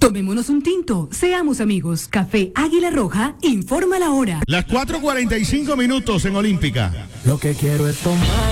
Tomémonos un tinto, seamos amigos. Café Águila Roja, informa la hora. Las 4:45 minutos en Olímpica. Lo que quiero es tomar